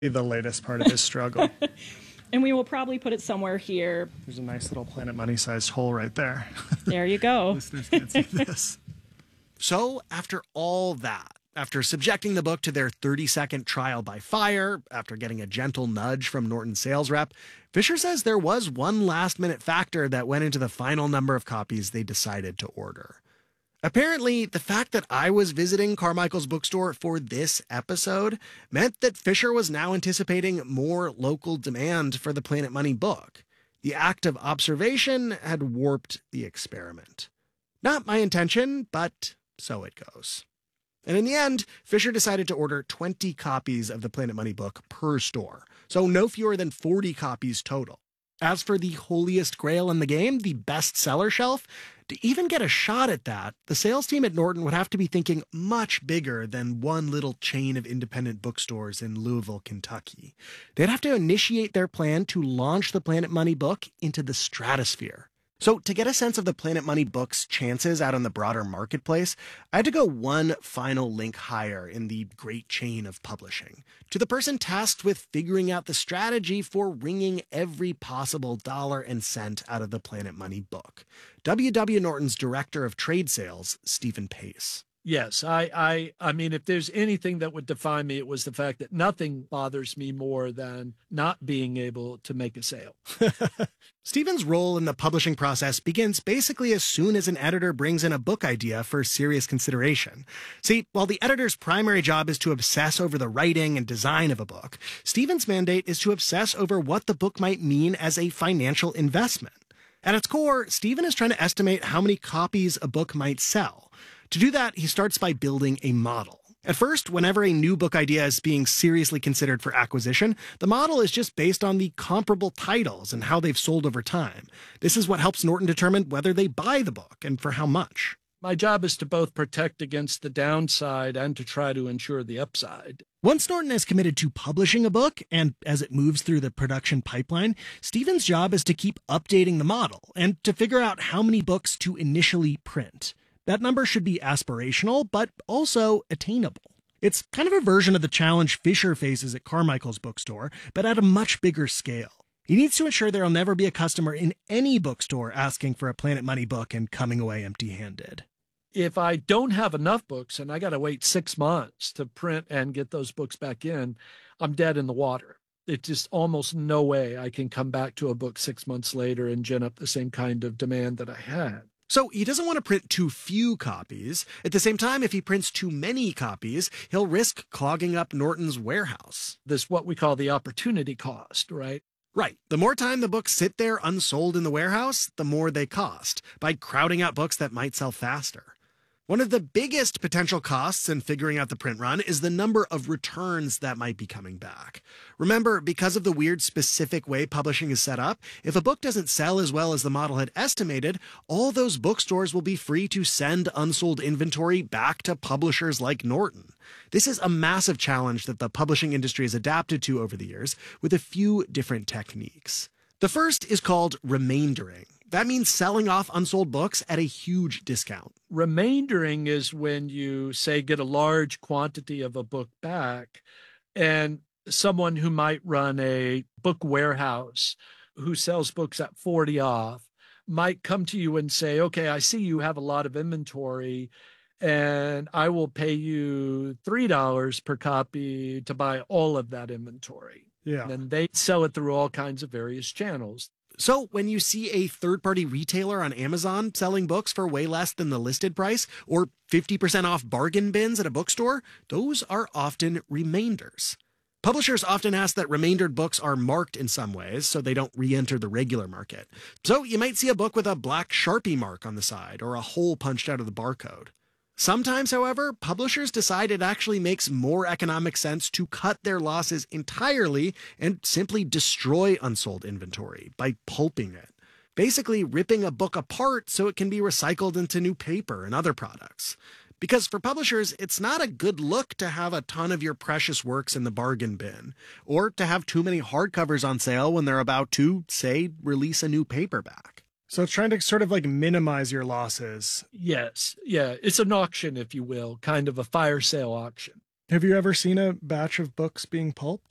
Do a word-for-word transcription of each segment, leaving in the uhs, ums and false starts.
the latest part of his struggle. And we will probably put it somewhere here. There's a nice little Planet Money-sized hole right there. There you go. Listeners can't see this. So after all that, after subjecting the book to their thirty-second trial by fire, after getting a gentle nudge from Norton's sales rep, Fisher says there was one last-minute factor that went into the final number of copies they decided to order. Apparently, the fact that I was visiting Carmichael's bookstore for this episode meant that Fisher was now anticipating more local demand for the Planet Money book. The act of observation had warped the experiment. Not my intention, but so it goes. And in the end, Fisher decided to order twenty copies of the Planet Money book per store, so no fewer than forty copies total. As for the holiest grail in the game, the bestseller shelf, to even get a shot at that, the sales team at Norton would have to be thinking much bigger than one little chain of independent bookstores in Louisville, Kentucky. They'd have to initiate their plan to launch the Planet Money book into the stratosphere. So to get a sense of the Planet Money book's chances out on the broader marketplace, I had to go one final link higher in the great chain of publishing, to the person tasked with figuring out the strategy for wringing every possible dollar and cent out of the Planet Money book. W W. Norton's director of trade sales, Stephen Pace. Yes, I, I, I mean, if there's anything that would define me, it was the fact that nothing bothers me more than not being able to make a sale. Stephen's role in the publishing process begins basically as soon as an editor brings in a book idea for serious consideration. See, while the editor's primary job is to obsess over the writing and design of a book, Stephen's mandate is to obsess over what the book might mean as a financial investment. At its core, Stephen is trying to estimate how many copies a book might sell. To do that, he starts by building a model. At first, whenever a new book idea is being seriously considered for acquisition, the model is just based on the comparable titles and how they've sold over time. This is what helps Norton determine whether they buy the book and for how much. My job is to both protect against the downside and to try to ensure the upside. Once Norton is committed to publishing a book, and as it moves through the production pipeline, Stephen's job is to keep updating the model and to figure out how many books to initially print. That number should be aspirational, but also attainable. It's kind of a version of the challenge Fisher faces at Carmichael's bookstore, but at a much bigger scale. He needs to ensure there will never be a customer in any bookstore asking for a Planet Money book and coming away empty-handed. If I don't have enough books and I got to wait six months to print and get those books back in, I'm dead in the water. It's just almost no way I can come back to a book six months later and gin up the same kind of demand that I had. So he doesn't want to print too few copies. At the same time, if he prints too many copies, he'll risk clogging up Norton's warehouse. This what we call the opportunity cost, right? Right. The more time the books sit there unsold in the warehouse, the more they cost, by crowding out books that might sell faster. One of the biggest potential costs in figuring out the print run is the number of returns that might be coming back. Remember, because of the weird specific way publishing is set up, if a book doesn't sell as well as the model had estimated, all those bookstores will be free to send unsold inventory back to publishers like Norton. This is a massive challenge that the publishing industry has adapted to over the years with a few different techniques. The first is called remaindering. That means selling off unsold books at a huge discount. Remaindering is when you, say, get a large quantity of a book back, and someone who might run a book warehouse who sells books at forty off might come to you and say, okay, I see you have a lot of inventory, and I will pay you three dollars per copy to buy all of that inventory. Yeah. And they sell it through all kinds of various channels. So when you see a third-party retailer on Amazon selling books for way less than the listed price, or fifty percent off bargain bins at a bookstore, those are often remainders. Publishers often ask that remaindered books are marked in some ways so they don't re-enter the regular market. So you might see a book with a black Sharpie mark on the side or a hole punched out of the barcode. Sometimes, however, publishers decide it actually makes more economic sense to cut their losses entirely and simply destroy unsold inventory by pulping it. Basically ripping a book apart so it can be recycled into new paper and other products. Because for publishers, it's not a good look to have a ton of your precious works in the bargain bin, or to have too many hardcovers on sale when they're about to, say, release a new paperback. So it's trying to sort of like minimize your losses. Yes. Yeah. It's an auction, if you will, kind of a fire sale auction. Have you ever seen a batch of books being pulped?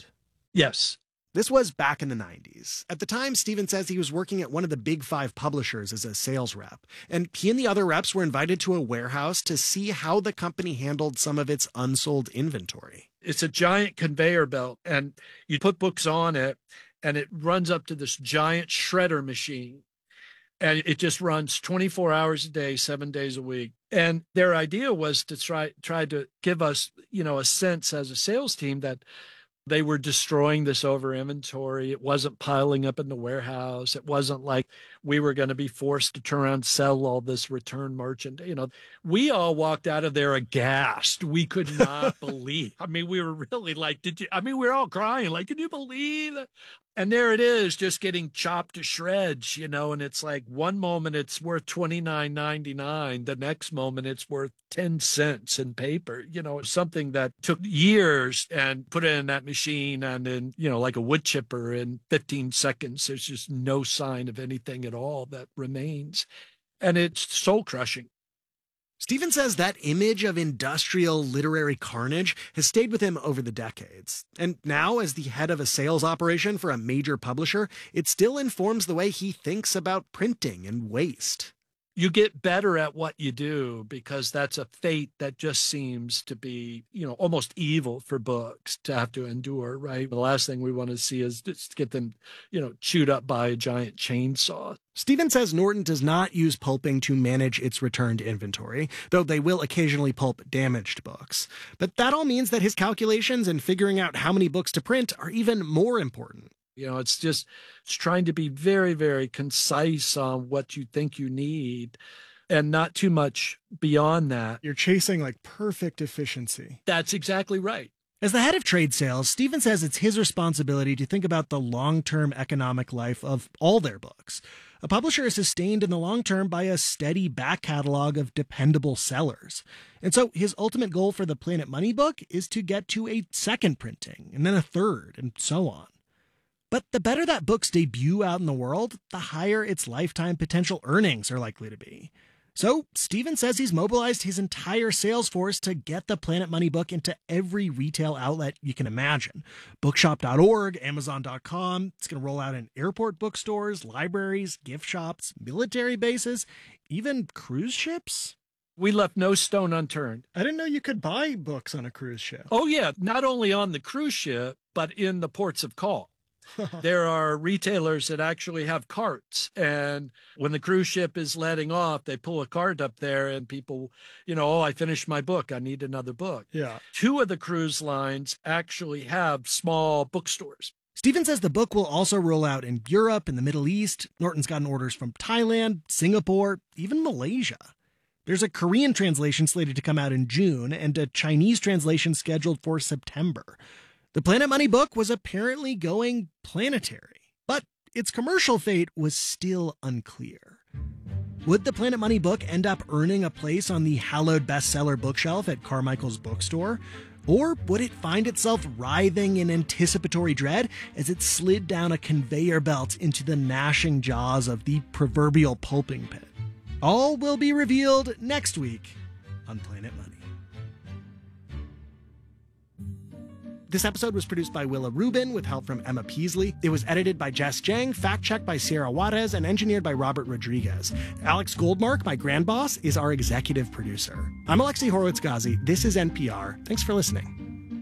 Yes. This was back in the nineties. At the time, Steven says he was working at one of the big five publishers as a sales rep, and he and the other reps were invited to a warehouse to see how the company handled some of its unsold inventory. It's a giant conveyor belt, and you put books on it, and it runs up to this giant shredder machine. And it just runs twenty-four hours a day, seven days a week. And their idea was to try try to give us, you know, a sense as a sales team that they were destroying this over inventory. It wasn't piling up in the warehouse. It wasn't like we were going to be forced to turn around and sell all this return merchandise. You know, we all walked out of there aghast. We could not believe. I mean, we were really like, did you? I mean, we were all crying. Like, can you believe that? And there it is, just getting chopped to shreds, you know, and it's like one moment it's worth twenty-nine ninety-nine. The next moment it's worth ten cents in paper. You know, it's something that took years and put it in that machine and then, you know, like a wood chipper in fifteen seconds. There's just no sign of anything at all that remains. And it's soul crushing. Steven says that image of industrial literary carnage has stayed with him over the decades. And now, as the head of a sales operation for a major publisher, it still informs the way he thinks about printing and waste. You get better at what you do because that's a fate that just seems to be, you know, almost evil for books to have to endure, right? The last thing we want to see is just get them, you know, chewed up by a giant chainsaw. Steven says Norton does not use pulping to manage its returned inventory, though they will occasionally pulp damaged books. But that all means that his calculations and figuring out how many books to print are even more important. You know, it's just it's trying to be very, very concise on what you think you need and not too much beyond that. You're chasing like perfect efficiency. That's exactly right. As the head of trade sales, Steven says it's his responsibility to think about the long-term economic life of all their books. A publisher is sustained in the long term by a steady back catalog of dependable sellers. And so his ultimate goal for the Planet Money book is to get to a second printing, and then a third, and so on. But the better that book's debut out in the world, the higher its lifetime potential earnings are likely to be. So Steven says he's mobilized his entire sales force to get the Planet Money book into every retail outlet you can imagine. Bookshop dot org, Amazon dot com. It's going to roll out in airport bookstores, libraries, gift shops, military bases, even cruise ships. We left no stone unturned. I didn't know you could buy books on a cruise ship. Oh, yeah. Not only on the cruise ship, but in the ports of call. There are retailers that actually have carts, and when the cruise ship is letting off, they pull a cart up there and people, you know, oh, I finished my book. I need another book. Yeah. Two of the cruise lines actually have small bookstores. Steven says the book will also roll out in Europe and the Middle East. Norton's gotten orders from Thailand, Singapore, even Malaysia. There's a Korean translation slated to come out in June and a Chinese translation scheduled for September. The Planet Money book was apparently going planetary, but its commercial fate was still unclear. Would the Planet Money book end up earning a place on the hallowed bestseller bookshelf at Carmichael's bookstore? Or would it find itself writhing in anticipatory dread as it slid down a conveyor belt into the gnashing jaws of the proverbial pulping pit? All will be revealed next week on Planet Money. This episode was produced by Willa Rubin with help from Emma Peasley. It was edited by Jess Jang, fact-checked by Sierra Juarez, and engineered by Robert Rodriguez. Alex Goldmark, my grand boss, is our executive producer. I'm Alexi Horowitz-Ghazi. This is N P R. Thanks for listening.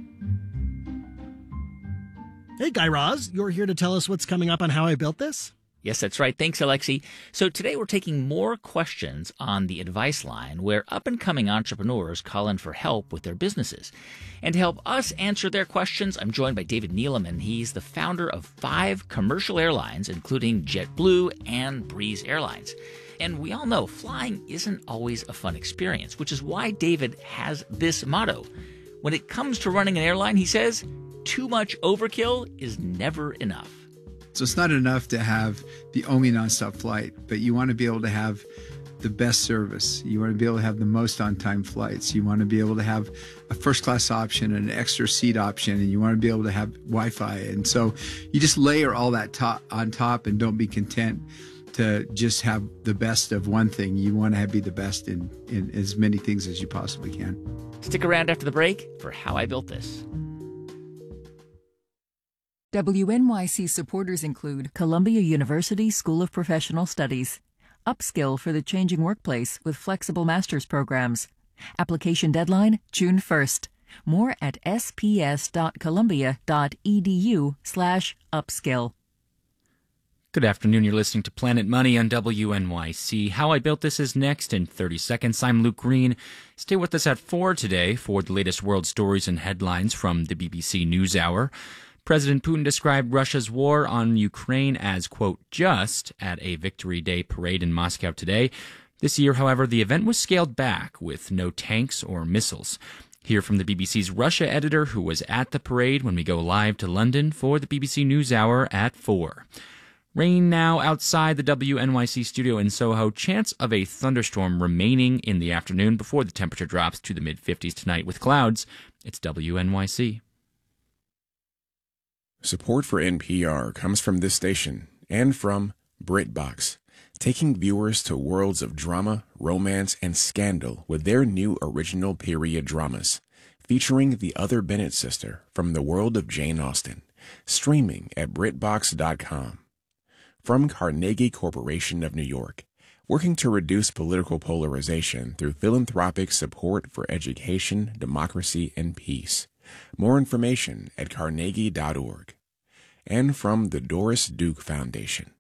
Hey, Guy Raz, you're here to tell us what's coming up on How I Built This? Yes, that's right. Thanks, Alexi. So today we're taking more questions on the advice line where up-and-coming entrepreneurs call in for help with their businesses. And to help us answer their questions, I'm joined by David Neeleman. He's the founder of five commercial airlines, including JetBlue and Breeze Airlines. And we all know flying isn't always a fun experience, which is why David has this motto. When it comes to running an airline, he says, too much overkill is never enough. So it's not enough to have the only nonstop flight, but you want to be able to have the best service. You want to be able to have the most on-time flights. You want to be able to have a first-class option, an extra seat option, and you want to be able to have Wi-Fi. And so you just layer all that top, on top and don't be content to just have the best of one thing. You want to have, be the best in, in as many things as you possibly can. Stick around after the break for How I Built This. W N Y C supporters include Columbia University School of Professional Studies, Upskill for the Changing Workplace with flexible master's programs. Application deadline June first. More at sps.columbia.edu slash upskill. Good afternoon. You're listening to Planet Money on W N Y C. How I Built This is next in thirty seconds. I'm Luke Green. Stay with us at four today for the latest world stories and headlines from the B B C NewsHour. President Putin described Russia's war on Ukraine as, quote, just at a Victory Day parade in Moscow today. This year, however, the event was scaled back with no tanks or missiles. Hear from the B B C's Russia editor who was at the parade when we go live to London for the B B C NewsHour at four. Rain now outside the W N Y C studio in Soho. Chance of a thunderstorm remaining in the afternoon before the temperature drops to the mid-fifties tonight with clouds. It's W N Y C. Support for N P R comes from this station and from BritBox, taking viewers to worlds of drama, romance, and scandal with their new original period dramas, featuring the other Bennett sister from the world of Jane Austen, streaming at BritBox dot com. From Carnegie Corporation of New York, working to reduce political polarization through philanthropic support for education, democracy, and peace. More information at carnegie dot org. And from the Doris Duke Foundation.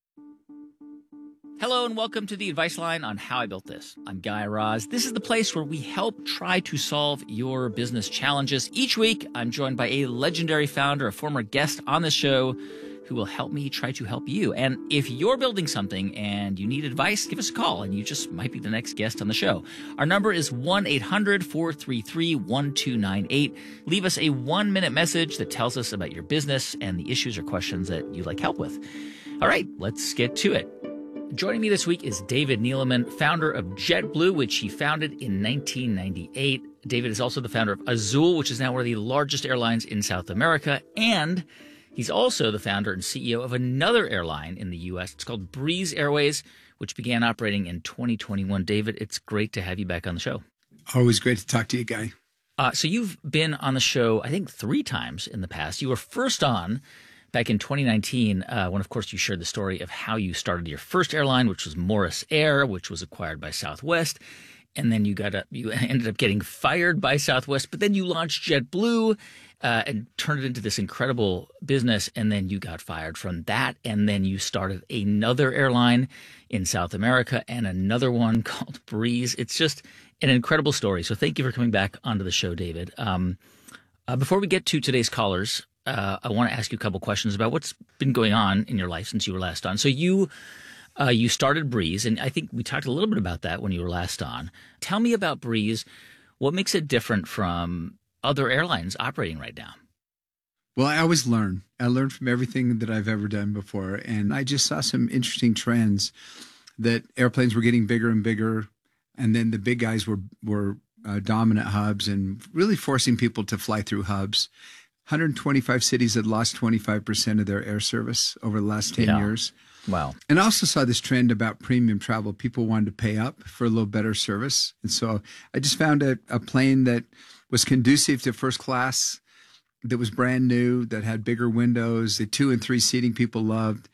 Hello and welcome to the Advice Line on How I Built This. I'm Guy Raz. This is the place where we help try to solve your business challenges. Each week, I'm joined by a legendary founder, a former guest on the show, who will help me try to help you. And if you're building something and you need advice, give us a call and you just might be the next guest on the show. Our number is one eight hundred four three three one two nine eight. Leave us a one-minute message that tells us about your business and the issues or questions that you'd like help with. All right, let's get to it. Joining me this week is David Neeleman, founder of JetBlue, which he founded in nineteen ninety-eight. David is also the founder of Azul, which is now one of the largest airlines in South America, and he's also the founder and C E O of another airline in the U S. It's called Breeze Airways, which began operating in twenty twenty-one. David, it's great to have you back on the show. Always great to talk to you, Guy. Uh, so you've been on the show, I think, three times in the past. You were first on back in twenty nineteen uh, when, of course, you shared the story of how you started your first airline, which was Morris Air, which was acquired by Southwest. And then you got a, you ended up getting fired by Southwest, but then you launched JetBlue uh, and turned it into this incredible business. And then you got fired from that. And then you started another airline in South America and another one called Breeze. It's just an incredible story. So thank you for coming back onto the show, David. Um, uh, before we get to today's callers, uh, I want to ask you a couple questions about what's been going on in your life since you were last on. So you Uh, you started Breeze, and I think we talked a little bit about that when you were last on. Tell me about Breeze. What makes it different from other airlines operating right now? Well, I always learn. I learn from everything that I've ever done before. And I just saw some interesting trends that airplanes were getting bigger and bigger. And then the big guys were, were uh, dominant hubs and really forcing people to fly through hubs. one hundred twenty-five cities had lost twenty-five percent of their air service over the last ten Yeah. years. Wow. And I also saw this trend about premium travel. People wanted to pay up for a little better service. And so I just found a, a plane that was conducive to first class, that was brand new, that had bigger windows, the two and three seating people loved,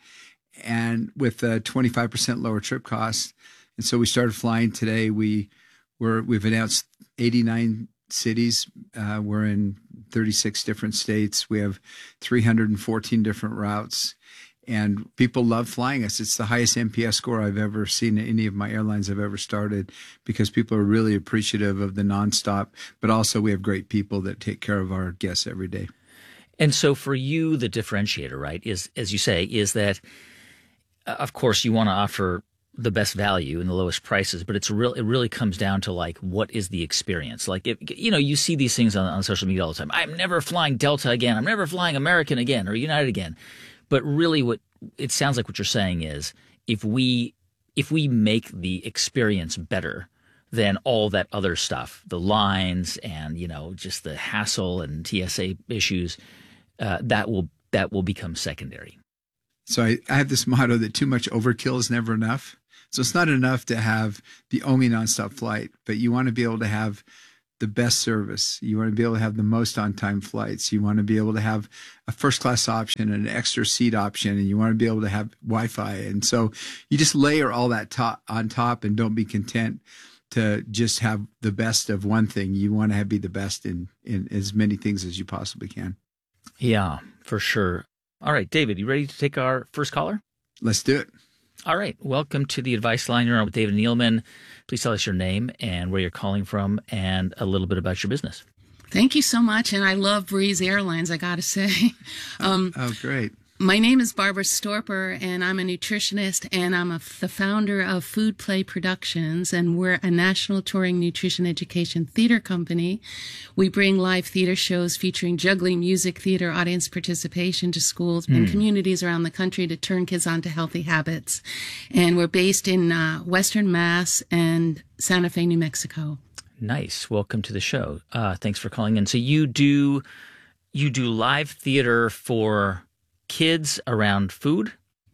and with a twenty-five percent lower trip cost. And so we started flying today. We were, we've announced eighty-nine cities. Uh, we're in thirty-six different states. We have three hundred fourteen different routes. And people love flying us. It's the highest N P S score I've ever seen in any of my airlines I've ever started, because people are really appreciative of the nonstop, but also we have great people that take care of our guests every day. And so for you, the differentiator, right, is, as you say, is that, uh, of course, you want to offer the best value and the lowest prices, but it's real. It really comes down to like, what is the experience? Like, if, you know, you see these things on, on social media all the time. I'm never flying Delta again. I'm never flying American again or United again. But really what it sounds like what you're saying is if we if we make the experience better than all that other stuff, the lines and, you know, just the hassle and T S A issues, uh, that will that will become secondary. So I, I have this motto that too much overkill is never enough. So it's not enough to have the only nonstop flight, but you want to be able to have the best service. You want to be able to have the most on-time flights. You want to be able to have a first-class option and an extra seat option, and you want to be able to have Wi-Fi. And so you just layer all that top, on top, and don't be content to just have the best of one thing. You want to have, be the best in, in as many things as you possibly can. Yeah, for sure. All right, David, you ready to take our first caller? Let's do it. All right. Welcome to the Advice Line. You're on with David Neeleman. Please tell us your name and where you're calling from and a little bit about your business. Thank you so much. And I love Breeze Airlines, I got to say. Um, oh, great. My name is Barbara Storper, and I'm a nutritionist, and I'm a, the founder of Food Play Productions, and we're a national touring nutrition education theater company. We bring live theater shows featuring juggling, music, theater, audience participation to schools mm. and communities around the country to turn kids onto healthy habits. And we're based in uh, Western Mass and Santa Fe, New Mexico. Nice. Welcome to the show. Uh, thanks for calling in. So you do you do live theater for kids around food?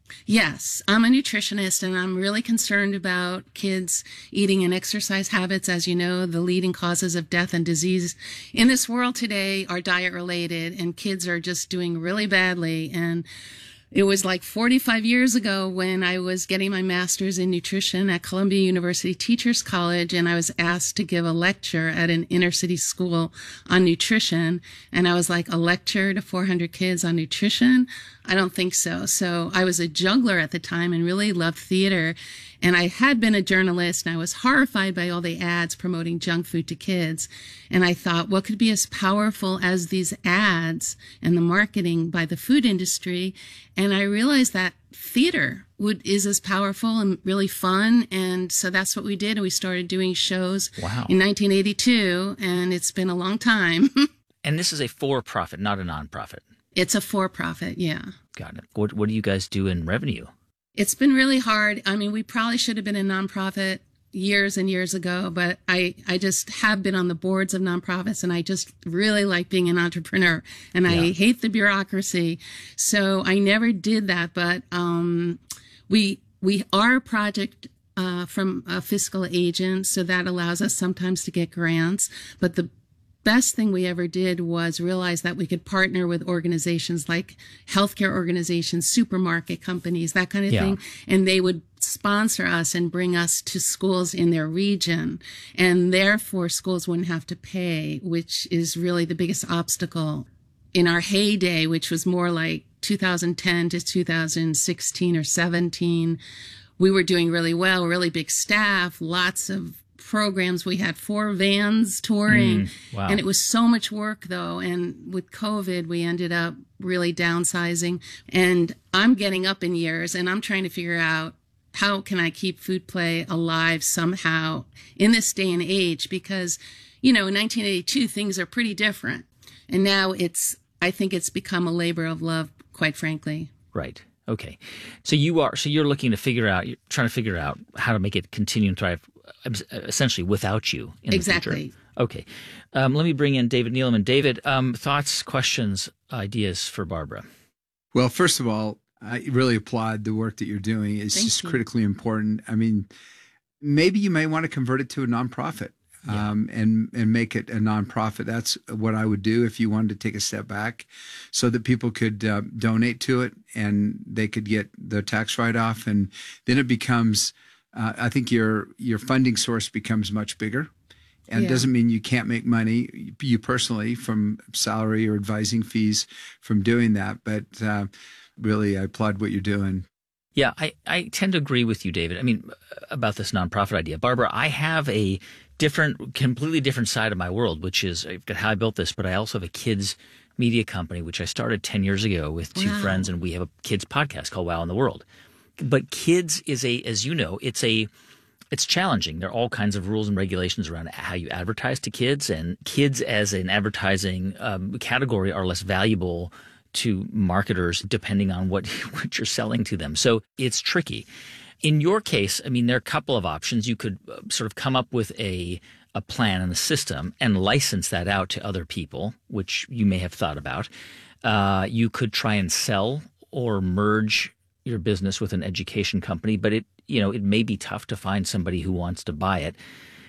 Yes, I'm a nutritionist, and I'm really concerned about kids eating and exercise habits. As you know, the leading causes of death and disease in this world today are diet related, and kids are just doing really badly. And it was like forty-five years ago when I was getting my master's in nutrition at Columbia University Teachers College, and I was asked to give a lecture at an inner city school on nutrition. And I was like, a lecture to four hundred kids on nutrition? I don't think so. So I was a juggler at the time and really loved theater. And I had been a journalist, and I was horrified by all the ads promoting junk food to kids. And I thought, what could be as powerful as these ads and the marketing by the food industry? And I realized that theater would is as powerful and really fun. And so that's what we did. And we started doing shows wow. in nineteen eighty-two, and it's been a long time. And this is a for-profit, not a nonprofit. It's a for-profit, yeah. Got it. What, what do you guys do in revenue? It's been really hard. I mean, we probably should have been a nonprofit years and years ago, but I, I just have been on the boards of nonprofits, and I just really like being an entrepreneur, and yeah. I hate the bureaucracy. So I never did that, but um, we we are a project uh, from a fiscal agent, so that allows us sometimes to get grants. But the best thing we ever did was realize that we could partner with organizations like healthcare organizations, supermarket companies, that kind of yeah. thing. And they would sponsor us and bring us to schools in their region. And therefore, schools wouldn't have to pay, which is really the biggest obstacle. In our heyday, which was more like two thousand ten to two thousand sixteen or seventeen, we were doing really well, really big staff, lots of programs. We had four vans touring, mm, wow. and it was so much work though. And with COVID, we ended up really downsizing, and I'm getting up in years, and I'm trying to figure out how can I keep Food Play alive somehow in this day and age? Because, you know, in nineteen eighty-two, things are pretty different. And now it's, I think it's become a labor of love, quite frankly. Right. Okay. So you are, so you're looking to figure out, you're trying to figure out how to make it continue and thrive essentially without you in the exactly. future. Okay. Um, let me bring in David Neeleman. David, um, thoughts, questions, ideas for Barbara? Well, first of all, I really applaud the work that you're doing. It's Thank just you. critically important. I mean, maybe you may want to convert it to a nonprofit. Yeah. Um, and and make it a nonprofit. That's what I would do if you wanted to take a step back, so that people could uh, donate to it and they could get the tax write-off, and then it becomes. Uh, I think your your funding source becomes much bigger, and yeah. it doesn't mean you can't make money you personally from salary or advising fees from doing that. But uh, really, I applaud what you're doing. Yeah, I, I tend to agree with you, David. I mean, about this nonprofit idea. Barbara, I have a different, completely different side of my world, which is how I built this, but I also have a kids media company, which I started ten years ago with two wow. friends, and we have a kids podcast called Wow in the World. But kids is a, as you know, it's a, it's challenging. There are all kinds of rules and regulations around how you advertise to kids, and kids as an advertising um, category are less valuable to marketers depending on what, what you're selling to them. So it's tricky. In your case, I mean, there are a couple of options. You could uh, sort of come up with a a plan and a system and license that out to other people, which you may have thought about. Uh, you could try and sell or merge your business with an education company, but it, you know, it may be tough to find somebody who wants to buy it.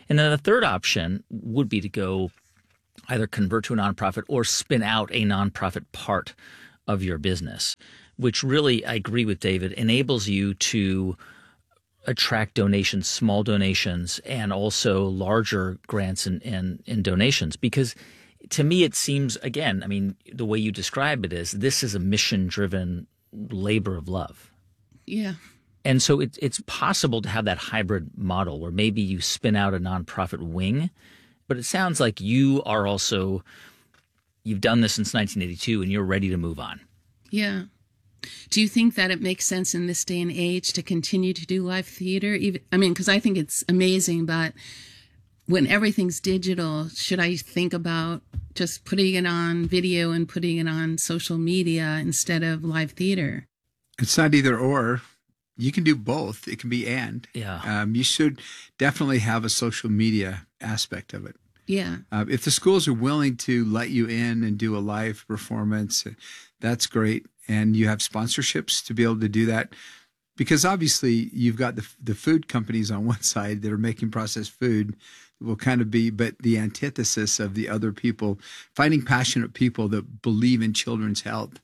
And then the third option would be to go either convert to a nonprofit or spin out a nonprofit part of your business, which really, I agree with David, enables you to attract donations, small donations, and also larger grants and, and, and donations. Because to me, it seems, again, I mean, the way you describe it is this is a mission-driven labor of love. Yeah. And so it, it's possible to have that hybrid model where maybe you spin out a nonprofit wing, but it sounds like you are also, you've done this since nineteen eighty-two and you're ready to move on. Yeah. Do you think that it makes sense in this day and age to continue to do live theater? Even, I mean, because I think it's amazing, but when everything's digital, should I think about just putting it on video and putting it on social media instead of live theater? It's not either or. You can do both. It can be and. Yeah. Um, you should definitely have a social media aspect of it. Yeah. Uh, if the schools are willing to let you in and do a live performance, that's great. And you have sponsorships to be able to do that. Because obviously you've got the the food companies on one side that are making processed food will kind of be, but the antithesis of the other people, finding passionate people that believe in children's health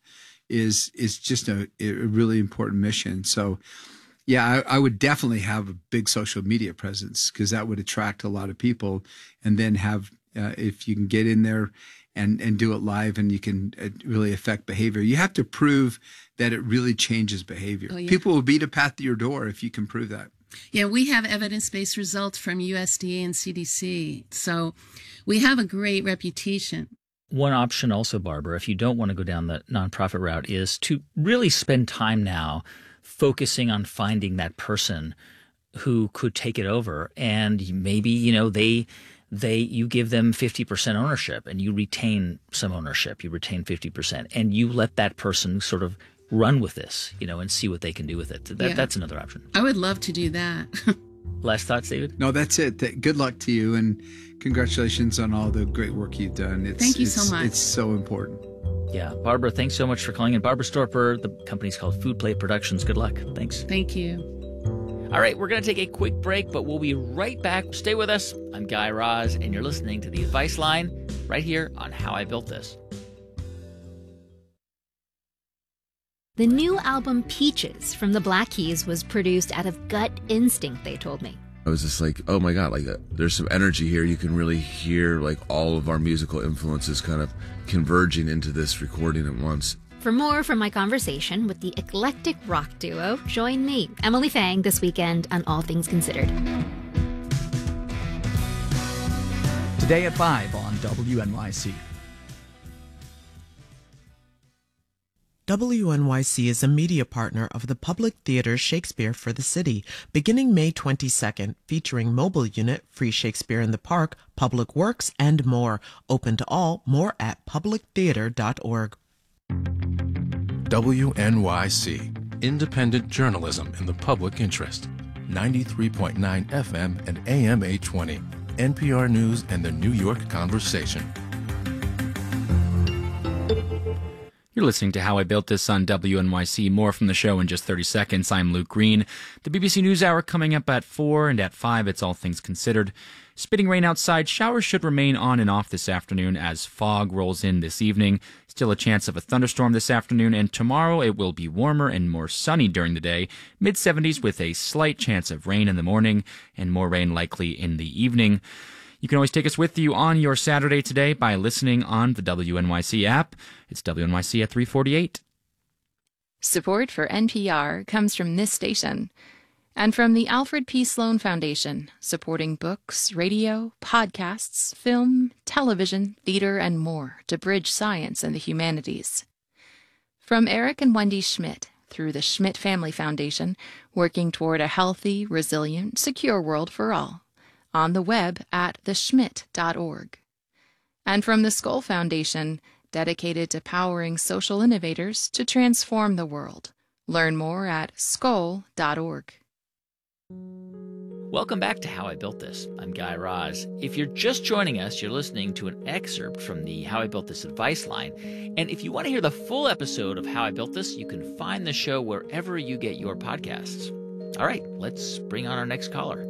is is just a, a really important mission. So, yeah, I, I would definitely have a big social media presence because that would attract a lot of people. And then have, uh, if you can get in there and, and do it live and you can uh, really affect behavior, you have to prove that it really changes behavior. Oh, yeah. People will beat a path to your door if you can prove that. Yeah, we have evidence-based results from U S D A and C D C. So we have a great reputation. One option also, Barbara, if you don't want to go down the nonprofit route, is to really spend time now focusing on finding that person who could take it over. And maybe, you know, they they you give them fifty percent ownership and you retain some ownership. You retain fifty percent and you let that person sort of run with this, you know, and see what they can do with it. That, Yeah. That's another option. I would love to do that. Last thoughts, David? No, that's it. Th- Good luck to you, and congratulations on all the great work you've done. It's, Thank you it's, so much. It's so important. Yeah. Barbara, thanks so much for calling in. Barbara Storper, the company's called Food Plate Productions. Good luck. Thanks. Thank you. All right, we're going to take a quick break, but we'll be right back. Stay with us. I'm Guy Raz, and you're listening to The Advice Line right here on How I Built This. The new album Peaches from the Black Keys was produced out of gut instinct, they told me. I was just like, oh my God, like uh, there's some energy here. You can really hear like all of our musical influences kind of converging into this recording at once. For more from my conversation with the eclectic rock duo, join me, Emily Fang, this weekend on All Things Considered. Today at five on W N Y C. W N Y C is a media partner of the Public Theater Shakespeare for the City, beginning May twenty-second, featuring mobile unit, free Shakespeare in the Park, public works, and more. Open to all, more at public theater dot org. W N Y C, independent journalism in the public interest. ninety-three point nine F M and A M eight twenty. N P R News and the New York Conversation. You're listening to How I Built This on W N Y C. More from the show in just thirty seconds. I'm Luke Green. The B B C NewsHour coming up at four, and at five, it's All Things Considered. Spitting rain outside. Showers should remain on and off this afternoon as fog rolls in this evening. Still a chance of a thunderstorm this afternoon, and tomorrow it will be warmer and more sunny during the day. mid seventies with a slight chance of rain in the morning and more rain likely in the evening. You can always take us with you on your Saturday today by listening on the W N Y C app. It's W N Y C at three forty-eight. Support for N P R comes from this station and from the Alfred P. Sloan Foundation, supporting books, radio, podcasts, film, television, theater, and more to bridge science and the humanities. From Eric and Wendy Schmidt through the Schmidt Family Foundation, working toward a healthy, resilient, secure world for all. On the web at the schmidt dot org. And from the Skoll Foundation, dedicated to powering social innovators to transform the world. Learn more at skoll dot org. Welcome back to How I Built This. I'm Guy Raz. If you're just joining us, you're listening to an excerpt from the How I Built This advice line. And if you want to hear the full episode of How I Built This, you can find the show wherever you get your podcasts. All right, let's bring on our next caller.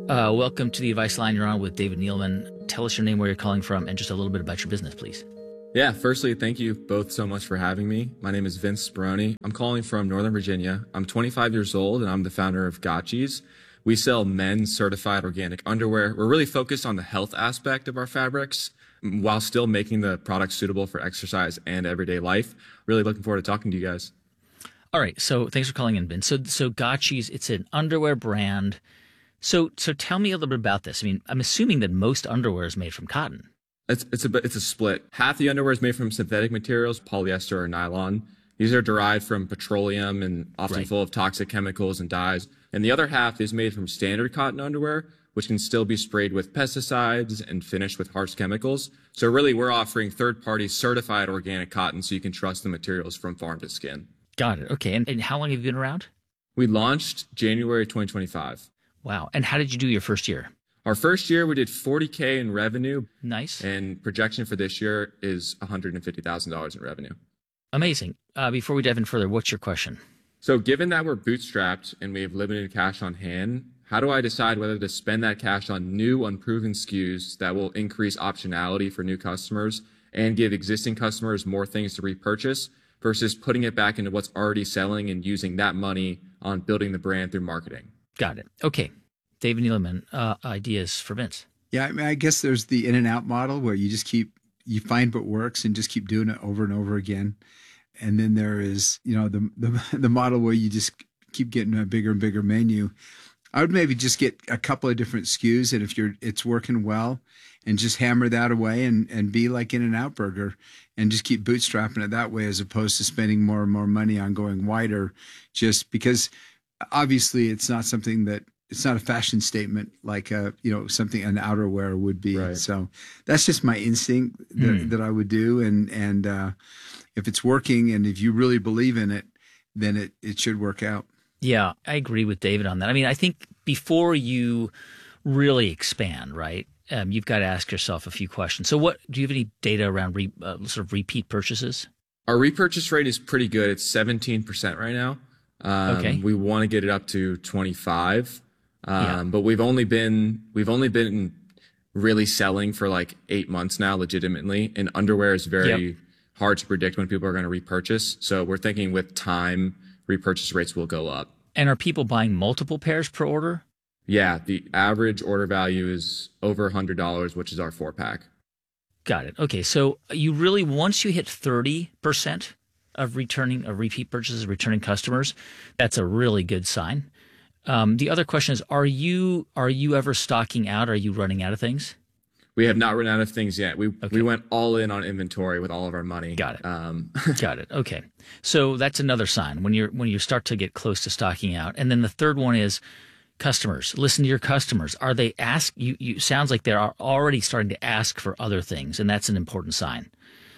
Uh, welcome to the Advice Line. You're on with David Neeleman. Tell us your name, where you're calling from, and just a little bit about your business, please. Yeah, firstly, thank you both so much for having me. My name is Vince Speroni. I'm calling from Northern Virginia. I'm twenty-five years old, and I'm the founder of Gotchis. We sell men's certified organic underwear. We're really focused on the health aspect of our fabrics while still making the products suitable for exercise and everyday life. Really looking forward to talking to you guys. All right, so thanks for calling in, Vince. So, so Gotchis, it's an underwear brand. So, so tell me a little bit about this. I mean, I'm assuming that most underwear is made from cotton. It's it's a it's a split. Half the underwear is made from synthetic materials, polyester or nylon. These are derived from petroleum and often Right. full of toxic chemicals and dyes. And the other half is made from standard cotton underwear, which can still be sprayed with pesticides and finished with harsh chemicals. So really, we're offering third-party certified organic cotton, so you can trust the materials from farm to skin. Got it. Okay, and, and how long have you been around? We launched January twenty twenty-five. Wow. And how did you do your first year? Our first year, we did forty K in revenue. Nice. And projection for this year is one hundred fifty thousand dollars in revenue. Amazing. Uh, before we dive in further, what's your question? So given that we're bootstrapped and we have limited cash on hand, how do I decide whether to spend that cash on new unproven S K Us that will increase optionality for new customers and give existing customers more things to repurchase versus putting it back into what's already selling and using that money on building the brand through marketing? Got it. Okay. David Neeleman, uh, ideas for Vince. Yeah, I mean, I guess there's the in and out model where you just keep, you find what works and just keep doing it over and over again. And then there is, you know, the the, the model where you just keep getting a bigger and bigger menu. I would maybe just get a couple of different S K Us, and if you're it's working well, and just hammer that away and, and be like In-N-Out Burger and just keep bootstrapping it that way, as opposed to spending more and more money on going wider, just because obviously it's not something that, it's not a fashion statement like a, you know, something an outerwear would be. Right. So that's just my instinct that, Hmm. that I would do. And, and, uh, if it's working and if you really believe in it, then it, it should work out. Yeah, I agree with David on that. I mean, I think before you really expand, right, um, you've got to ask yourself a few questions. So what, do you have any data around re, uh, sort of repeat purchases? Our repurchase rate is pretty good. It's seventeen percent right now. Um, Okay. We want to get it up to twenty-five. Um, Yeah. but we've only been, we've only been really selling for like eight months now, legitimately. And underwear is very Yep. hard to predict when people are going to repurchase. So we're thinking with time, repurchase rates will go up. And are people buying multiple pairs per order? Yeah. The average order value is over a hundred dollars, which is our four pack. Got it. Okay, so you really, once you hit thirty percent of returning, of repeat purchases, returning customers, that's a really good sign. Um, the other question is, are you are you ever stocking out? Are you running out of things? We have not run out of things yet. We we went all in on inventory with all of our money. Got it. Um, Got it. Okay, so that's another sign when you're when you start to get close to stocking out. And then the third one is customers. Listen to your customers. Are they ask you? You sounds like they're already starting to ask for other things, and that's an important sign.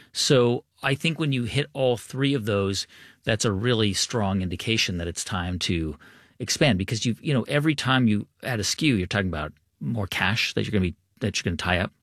So I think when you hit all three of those, that's a really strong indication that it's time to expand, because you you know every time you add a S K U, you're talking about more cash that you're going to be that you're going to tie up,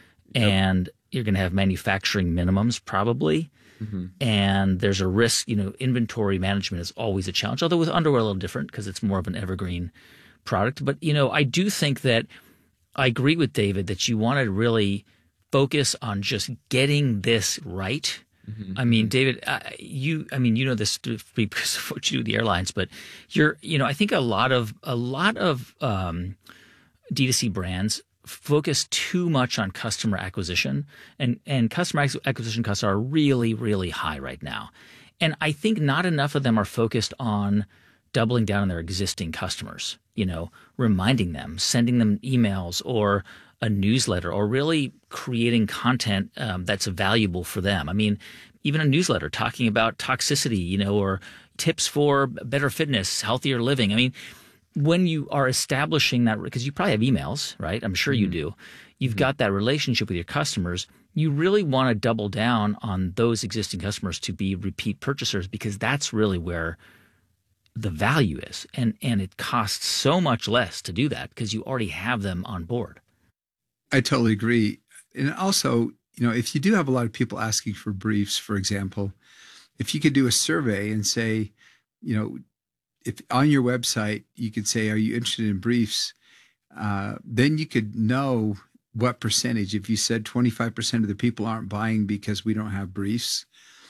and you're going to have manufacturing minimums probably, Mhm. and there's a risk. You know, inventory management is always a challenge. Although with underwear a little different because it's more of an evergreen product. But you know, I do think that I agree with David that you want to really focus on just getting this right. Mhm. I mean, David, uh, you, I mean, you know this because of what you do with the airlines, but you're, you know, I think a lot of, a lot of um, D two C brands focus too much on customer acquisition, and, and customer acquisition costs are really, really high right now. And I think not enough of them are focused on doubling down on their existing customers, you know, reminding them, sending them emails or a newsletter, or really creating content um, that's valuable for them. I mean, even a newsletter talking about toxicity, you know, or tips for better fitness, healthier living. I mean, when you are establishing that, because you probably have emails, right? I'm sure you do. You've got that relationship with your customers. You really want to double down on those existing customers to be repeat purchasers, because that's really where the value is. And, and it costs so much less to do that because you already have them on board. I totally agree. And also, you know, if you do have a lot of people asking for briefs, for example, if you could do a survey and say, you know, if on your website, you could say, are you interested in briefs? uh, then you could know what percentage. If you said twenty-five percent of the people aren't buying because we don't have briefs,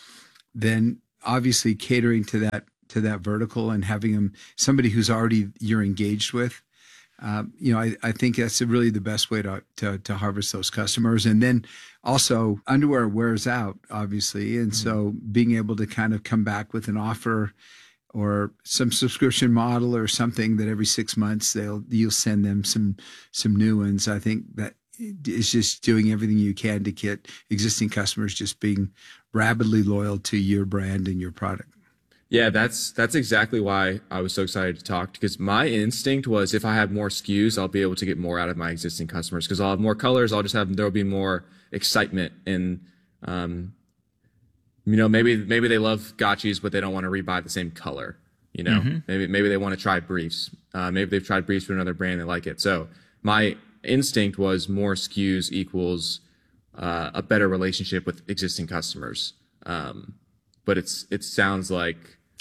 then obviously catering to that to that vertical and having them somebody who's already you're engaged with. Uh, you know, I, I think that's really the best way to, to to harvest those customers. And then also underwear wears out, obviously. And mm-hmm. so being able to kind of come back with an offer or some subscription model or something that every six months they'll you'll send them some some new ones. I think that is just doing everything you can to get existing customers just being rabidly loyal to your brand and your product. Yeah, that's that's exactly why I was so excited to talk, because my instinct was if I have more S K Us, I'll be able to get more out of my existing customers, because I'll have more colors. I'll just have, there'll be more excitement. And, um, you know, maybe maybe they love Gotchis, but they don't want to rebuy the same color. You know, mm-hmm. maybe maybe they want to try briefs. Uh, maybe they've tried briefs from another brand and they like it. So my instinct was more S K Us equals uh, a better relationship with existing customers. Um, but it's it sounds like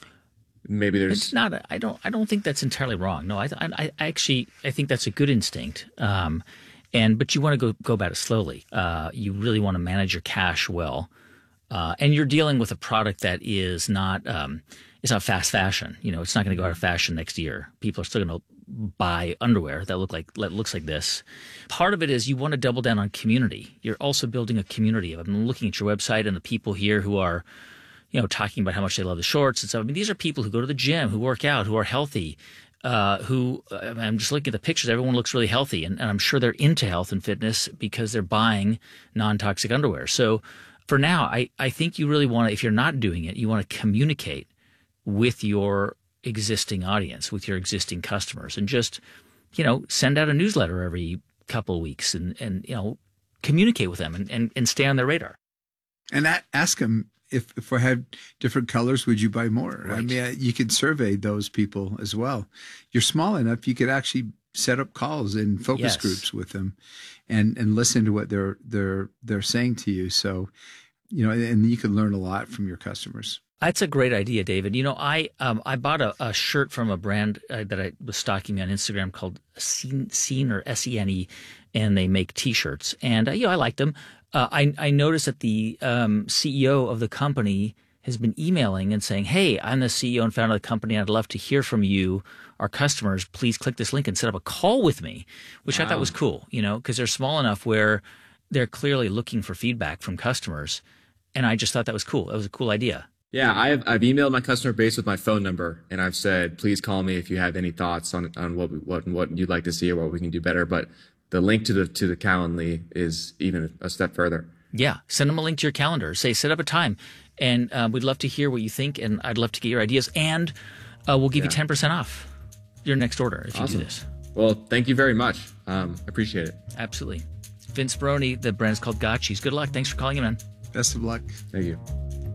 maybe there's it's not. I don't. I don't think that's entirely wrong. No, I. I, I actually. I think that's a good instinct. Um, and but you want to go go about it slowly. Uh, you really want to manage your cash well, uh, and you're dealing with a product that is not. Um, it's not fast fashion. You know, it's not going to go out of fashion next year. People are still going to buy underwear that look like that looks like this. Part of it is you want to double down on community. You're also building a community. I've been looking at your website and the people here who are, you know, talking about how much they love the shorts and stuff. I mean, these are people who go to the gym, who work out, who are healthy, uh, who uh, I'm just looking at the pictures. Everyone looks really healthy, and, and I'm sure they're into health and fitness because they're buying non-toxic underwear. So for now, I, I think you really want to, if you're not doing it, you want to communicate with your existing audience, with your existing customers, and just, you know, send out a newsletter every couple of weeks and, and you know, communicate with them and, and, and stay on their radar. And that, ask them, if, if I had different colors, would you buy more? Right. I mean, you could survey those people as well. You're small enough, you could actually set up calls and focus yes. groups with them and, and listen to what they're, they're, they're saying to you. So, you know, and you can learn a lot from your customers. That's a great idea, David. You know, I um, I bought a, a shirt from a brand uh, that I was stalking on Instagram called Scene, Scene or S E N E, and they make T-shirts. And, uh, you know, I liked them. Uh, I, I noticed that the um, C E O of the company has been emailing and saying, hey, I'm the C E O and founder of the company. I'd love to hear from you, our customers. Please click this link and set up a call with me, which wow. I thought was cool, you know, because they're small enough where they're clearly looking for feedback from customers. And I just thought that was cool. That was a cool idea. Yeah, I've I've emailed my customer base with my phone number, and I've said, please call me if you have any thoughts on on what what what you'd like to see or what we can do better. But the link to the to the Calendly is even a step further. Yeah, send them a link to your calendar. Say set up a time, and uh, we'd love to hear what you think, and I'd love to get your ideas, and uh, we'll give yeah. you ten percent off your next order if awesome. you do this. Well, thank you very much. Um, I appreciate it. Absolutely, Vince Baroni. The brand's called Gotchis. Good luck. Thanks for calling in, man. Best of luck. Thank you.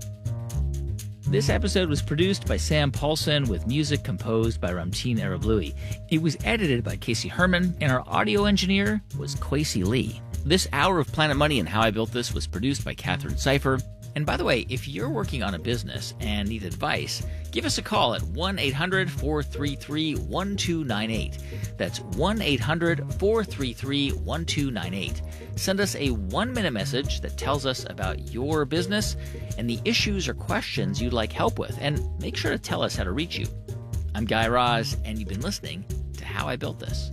This episode was produced by Sam Paulson with music composed by Ramtin Arablouei. It was edited by Casey Herman, and our audio engineer was Kwesi Lee. This hour of Planet Money and How I Built This was produced by Catherine Seifer. And by the way, if you're working on a business and need advice, give us a call at one eight hundred four three three one two nine eight. That's one eight hundred four three three one two nine eight. Send us a one-minute message that tells us about your business and the issues or questions you'd like help with, and make sure to tell us how to reach you. I'm Guy Raz, and you've been listening to How I Built This.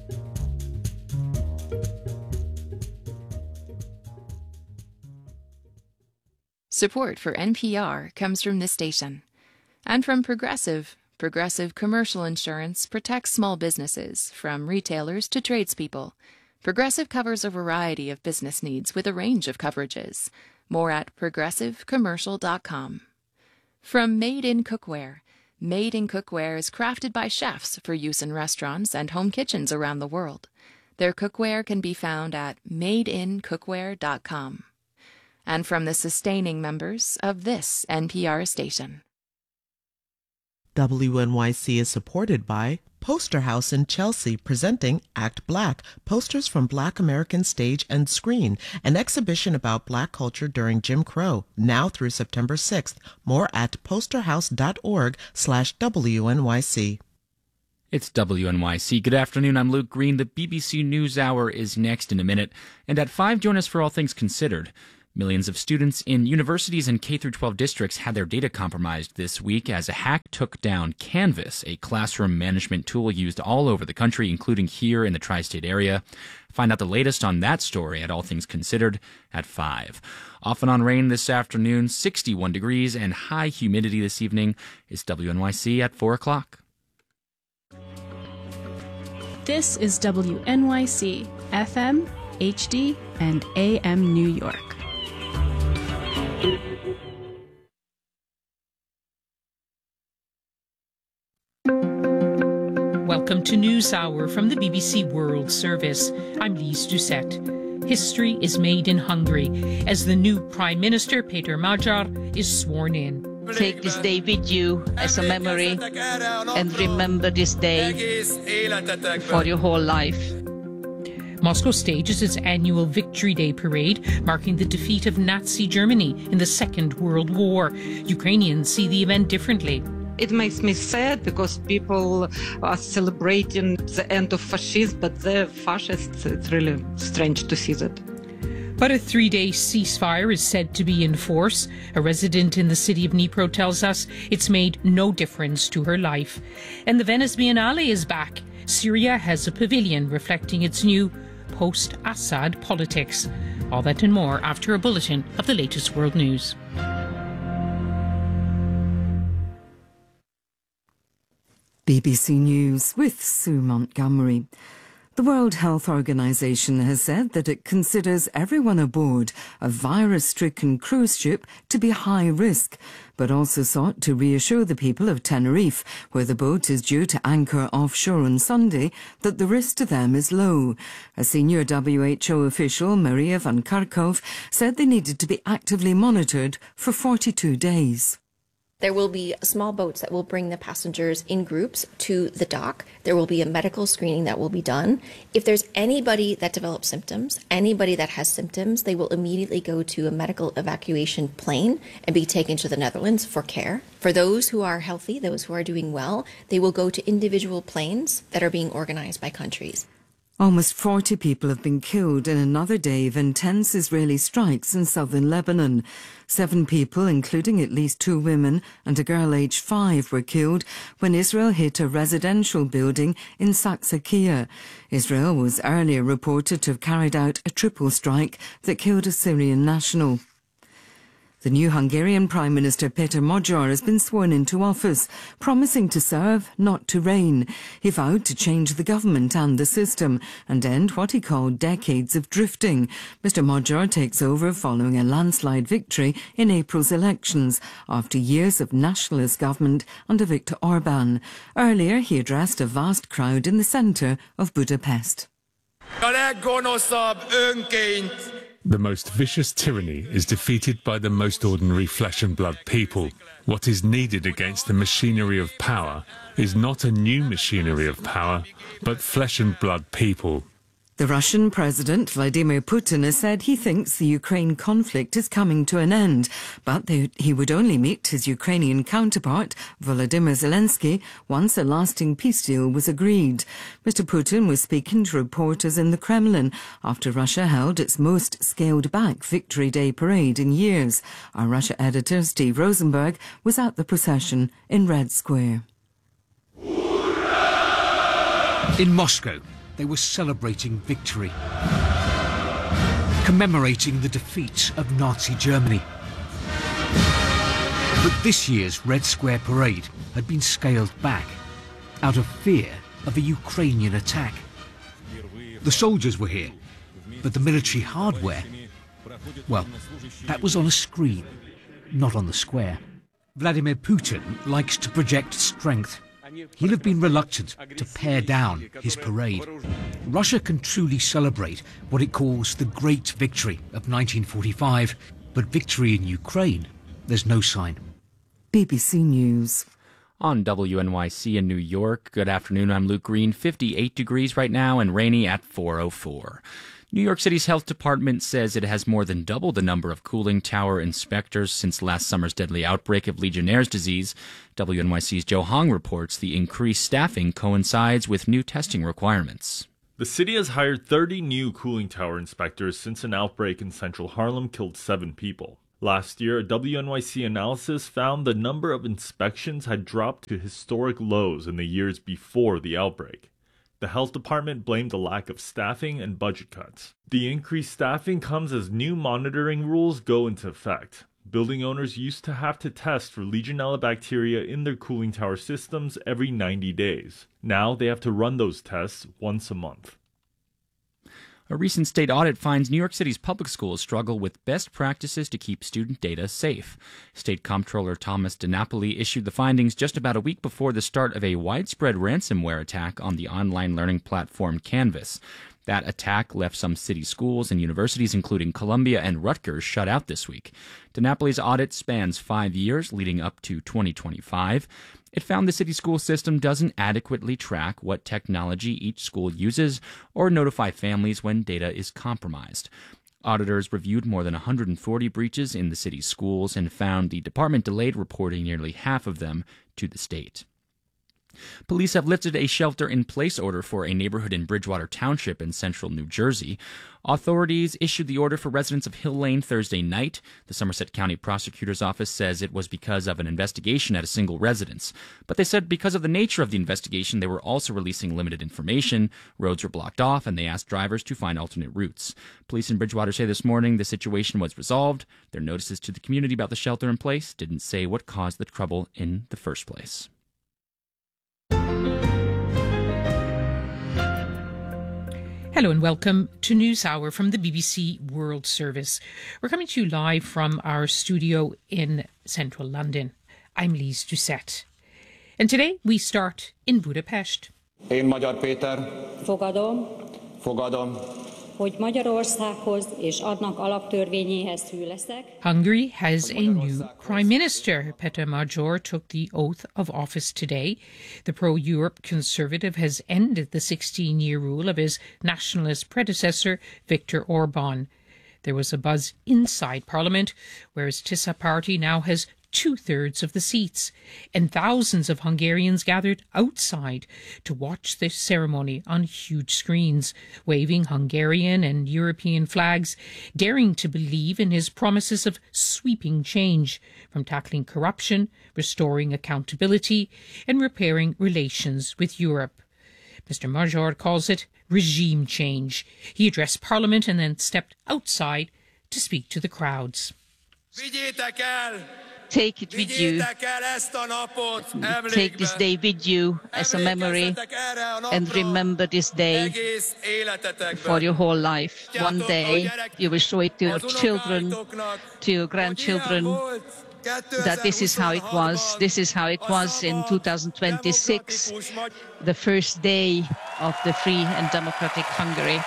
Support for N P R comes from this station and from Progressive. Progressive Commercial Insurance protects small businesses, from retailers to tradespeople. Progressive covers a variety of business needs with a range of coverages. More at progressive commercial dot com. From Made in Cookware. Made in Cookware is crafted by chefs for use in restaurants and home kitchens around the world. Their cookware can be found at made in cookware dot com. And from the sustaining members of this N P R station. W N Y C is supported by Poster House in Chelsea, presenting Act Black, posters from Black American stage and screen, an exhibition about Black culture during Jim Crow, now through September sixth. More at posterhouse dot org slash W N Y C. It's W N Y C. Good afternoon. I'm Luke Green. The B B C News Hour is next in a minute. And at five, join us for All Things Considered. Millions of students in universities and K through twelve districts had their data compromised this week as a hack took down Canvas, a classroom management tool used all over the country, including here in the tri-state area. Find out the latest on that story at All Things Considered at five. Off and on rain this afternoon, sixty-one degrees, and high humidity this evening. It's W N Y C at four o'clock. This is W N Y C, F M, H D, and A M New York. Welcome to News Hour from the B B C World Service. I'm Lise Doucette. History is made in Hungary as the new Prime Minister, Peter Magyar, is sworn in. Take this day with you as a memory and remember this day for your whole life. Moscow stages its annual Victory Day parade, marking the defeat of Nazi Germany in the Second World War. Ukrainians see the event differently. It makes me sad because people are celebrating the end of fascism, but they're fascists. It's really strange to see that. But a three-day ceasefire is said to be in force. A resident in the city of Dnipro tells us it's made no difference to her life. And the Venice Biennale is back. Syria has a pavilion reflecting its new post-Assad politics. All that and more after a bulletin of the latest world news. B B C News with Sue Montgomery. The World Health Organization has said that it considers everyone aboard a virus-stricken cruise ship to be high risk, but also sought to reassure the people of Tenerife, where the boat is due to anchor offshore on Sunday, that the risk to them is low. A senior W H O official, Maria van Kerkhove, said they needed to be actively monitored for forty-two days. There will be small boats that will bring the passengers in groups to the dock. There will be a medical screening that will be done. If there's anybody that develops symptoms, anybody that has symptoms, they will immediately go to a medical evacuation plane and be taken to the Netherlands for care. For those who are healthy, those who are doing well, they will go to individual planes that are being organized by countries. Almost forty people have been killed in another day of intense Israeli strikes in southern Lebanon. Seven people, including at least two women and a girl aged five, were killed when Israel hit a residential building in Saksakia. Israel was earlier reported to have carried out a triple strike that killed a Syrian national. The new Hungarian Prime Minister Peter Magyar has been sworn into office, promising to serve, not to reign. He vowed to change the government and the system and end what he called decades of drifting. Mister Magyar takes over following a landslide victory in April's elections after years of nationalist government under Viktor Orban. Earlier, he addressed a vast crowd in the centre of Budapest. The most vicious tyranny is defeated by the most ordinary flesh and blood people. What is needed against the machinery of power is not a new machinery of power, but flesh and blood people. The Russian President Vladimir Putin has said he thinks the Ukraine conflict is coming to an end, but they, he would only meet his Ukrainian counterpart, Volodymyr Zelensky, once a lasting peace deal was agreed. Mister Putin was speaking to reporters in the Kremlin after Russia held its most scaled-back Victory Day parade in years. Our Russia editor, Steve Rosenberg, was at the procession in Red Square. In Moscow, they were celebrating victory, commemorating the defeat of Nazi Germany. But this year's Red Square parade had been scaled back out of fear of a Ukrainian attack. The soldiers were here, but the military hardware, well, that was on a screen, not on the square. Vladimir Putin likes to project strength. He'll have been reluctant to pare down his parade. Russia can truly celebrate what it calls the Great Victory of nineteen forty-five, but victory in Ukraine, there's no sign. B B C News. On W N Y C in New York, good afternoon, I'm Luke Green. fifty-eight degrees right now and rainy at four oh four. New York City's health department says it has more than doubled the number of cooling tower inspectors since last summer's deadly outbreak of Legionnaire's disease. W N Y C's Joe Hong reports the increased staffing coincides with new testing requirements. The city has hired thirty new cooling tower inspectors since an outbreak in central Harlem killed seven people. Last year, a W N Y C analysis found the number of inspections had dropped to historic lows in the years before the outbreak. The health department blamed the lack of staffing and budget cuts. The increased staffing comes as new monitoring rules go into effect. Building owners used to have to test for Legionella bacteria in their cooling tower systems every ninety days. Now they have to run those tests once a month. A recent state audit finds New York City's public schools struggle with best practices to keep student data safe. State Comptroller Thomas DiNapoli issued the findings just about a week before the start of a widespread ransomware attack on the online learning platform Canvas. That attack left some city schools and universities, including Columbia and Rutgers, shut out this week. DiNapoli's audit spans five years, leading up to twenty twenty-five. It found the city school system doesn't adequately track what technology each school uses or notify families when data is compromised. Auditors reviewed more than one hundred forty breaches in the city's schools and found the department delayed reporting nearly half of them to the state. Police have lifted a shelter-in-place order for a neighborhood in Bridgewater Township in central New Jersey. Authorities issued the order for residents of Hill Lane Thursday night. The Somerset County Prosecutor's Office says it was because of an investigation at a single residence. But they said because of the nature of the investigation, they were also releasing limited information. Roads were blocked off, and they asked drivers to find alternate routes. Police in Bridgewater say this morning the situation was resolved. Their notices to the community about the shelter-in-place didn't say what caused the trouble in the first place. Hello and welcome to NewsHour from the B B C World Service. We're coming to you live from our studio in central London. I'm Lise Doucette. And today we start in Budapest. Én Magyar Péter. Fogadom. Fogadom. Hogy Magyarországhoz és annak alaptörvényéhez hű leszek. Hungary has a new prime minister. Peter Magyar took the oath of office today. The pro-Europe conservative has ended the sixteen-year rule of his nationalist predecessor, Viktor Orban. There was a buzz inside Parliament, where his Tisza party now has two-thirds of the seats, and thousands of Hungarians gathered outside to watch the ceremony on huge screens, waving Hungarian and European flags, daring to believe in his promises of sweeping change, from tackling corruption, restoring accountability, and repairing relations with Europe. Mister Magyar calls it regime change. He addressed Parliament and then stepped outside to speak to the crowds. Take it with you. Take this day with you as a memory and remember this day for your whole life. One day you will show it to your children, to your grandchildren, that this is how it was. This is how it was in two thousand twenty-six, the first day of the free and democratic Hungary.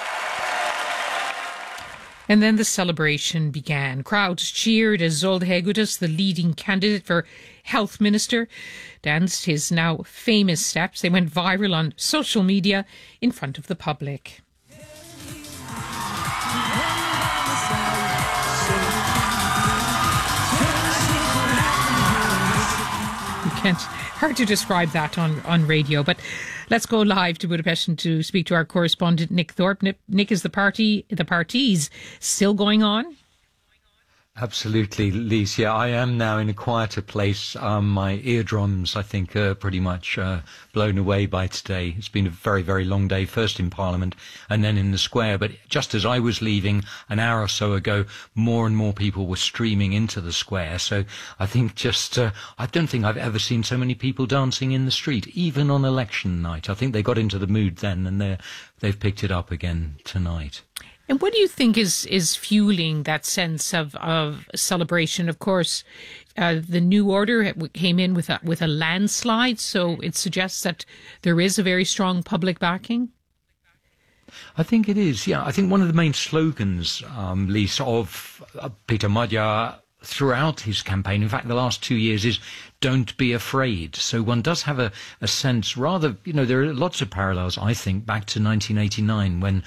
And then the celebration began. Crowds cheered as Zsolt Hegutas, the leading candidate for health minister, danced his now famous steps. They went viral on social media in front of the public. You can't, hard to describe that on, on radio, but let's go live to Budapest and to speak to our correspondent Nick Thorpe. Nick, is the party, the parties still going on? Absolutely, Lise. Yeah, I am now in a quieter place. Um, my eardrums, I think, are pretty much uh, blown away by today. It's been a very, very long day, first in Parliament and then in the square. But just as I was leaving an hour or so ago, more and more people were streaming into the square. So I think just, uh, I don't think I've ever seen so many people dancing in the street, even on election night. I think they got into the mood then and they're, they've picked it up again tonight. And what do you think is, is fueling that sense of, of celebration? Of course, uh, the new order came in with a, with a landslide, so it suggests that there is a very strong public backing. I think it is, yeah. I think one of the main slogans, um, Lisa, of uh, Peter Magyar throughout his campaign, in fact, the last two years, is don't be afraid. So one does have a, a sense, rather, you know, there are lots of parallels, I think, back to nineteen eighty-nine when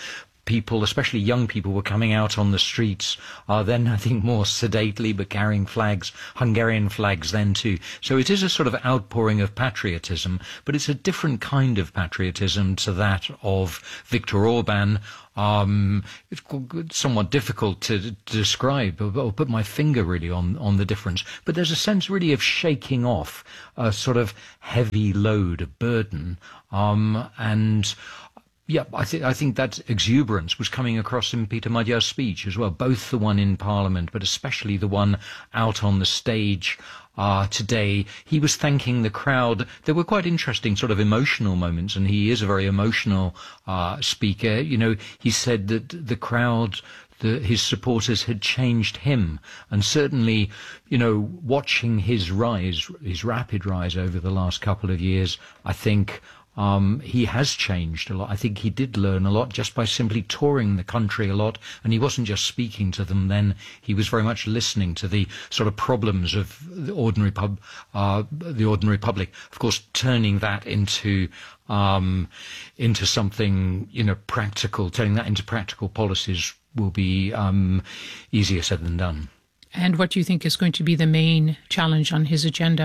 people, especially young people, were coming out on the streets, uh, then I think more sedately, but carrying flags, Hungarian flags then too. So it is a sort of outpouring of patriotism, but it's a different kind of patriotism to that of Viktor Orban. Um, it's somewhat difficult to, to describe or, or put my finger really on, on the difference. But there's a sense really of shaking off a sort of heavy load, a burden. Um, and yeah, I, th- I think that exuberance was coming across in Peter Magyar's speech as well, both the one in Parliament, but especially the one out on the stage Uh, today. He was thanking the crowd. There were quite interesting sort of emotional moments, and he is a very emotional uh, speaker. You know, he said that the crowd, the, his supporters had changed him, and certainly, you know, watching his rise, his rapid rise over the last couple of years, I think Um, he has changed a lot. I think he did learn a lot just by simply touring the country a lot, and he wasn't just speaking to them then. He was very much listening to the sort of problems of the ordinary pub, uh, the ordinary public. Of course, turning that into um, into something, you know, practical, turning that into practical policies will be um, easier said than done. And what do you think is going to be the main challenge on his agenda?